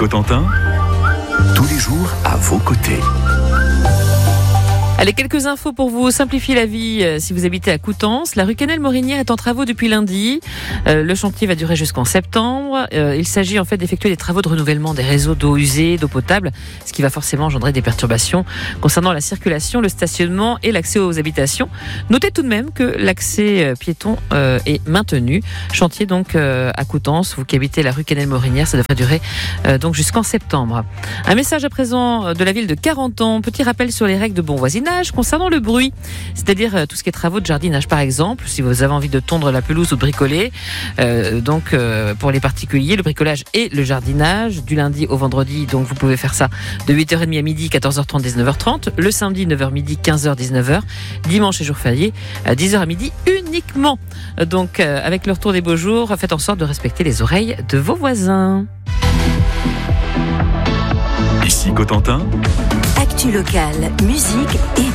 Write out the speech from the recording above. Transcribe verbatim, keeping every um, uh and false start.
Cotentin, tous les jours à vos côtés. Allez, quelques infos pour vous simplifier la vie euh, si vous habitez à Coutances. La rue Canel-Morinière est en travaux depuis lundi. Euh, le chantier va durer jusqu'en septembre. Euh, il s'agit en fait d'effectuer des travaux de renouvellement des réseaux d'eau usée, d'eau potable, ce qui va forcément engendrer des perturbations concernant la circulation, le stationnement et l'accès aux habitations. Notez tout de même que l'accès euh, piéton euh, est maintenu. Chantier donc euh, à Coutances, vous qui habitez la rue Canel-Morinière, ça devrait durer euh, donc jusqu'en septembre. Un message à présent de la ville de Carentan. Petit rappel sur les règles de bon voisinage concernant le bruit, c'est-à-dire euh, tout ce qui est travaux de jardinage par exemple, si vous avez envie de tondre la pelouse ou de bricoler, euh, donc euh, pour les particuliers, le bricolage et le jardinage, du lundi au vendredi, donc vous pouvez faire ça de huit heures trente à midi, quatorze heures trente, dix-neuf heures trente, le samedi neuf heures midi, quinze heures, dix-neuf heures, dimanche et jour férié, à dix heures à midi uniquement. Donc euh, avec le retour des beaux jours, faites en sorte de respecter les oreilles de vos voisins. Ici Cotentin, Actu locale, musique et